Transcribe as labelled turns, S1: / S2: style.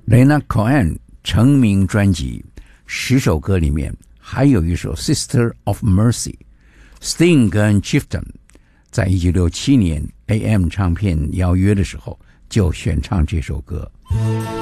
S1: Leonard Cohen 成名专辑10首歌里面还有一首 Sister of Mercy。 Sting 跟 Chieftain 在1967年 AM 唱片邀约的时候就选唱这首歌。